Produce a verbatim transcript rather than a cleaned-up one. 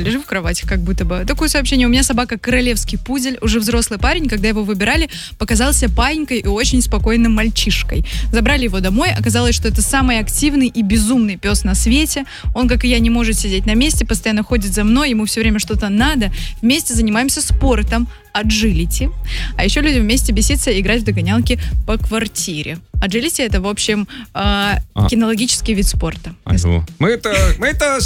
лежим в кровати, как будто бы. Такое сообщение. У меня собака королевский пудель, уже взрослый парень. Когда его выбирали, показался паинькой и очень спокойным мальчишкой. Забрали его домой. Оказалось, что это самый активный и безумный пес на свете. Он, как и я, не может сидеть на месте, постоянно ходит за мной, ему все время что-то надо. Вместе занимаемся спортом, аджилити. А еще люди вместе беситься и играть в догонялки по квартире. Аджилити — это, в общем, э, а. кинологический вид спорта. А, мы это, мы это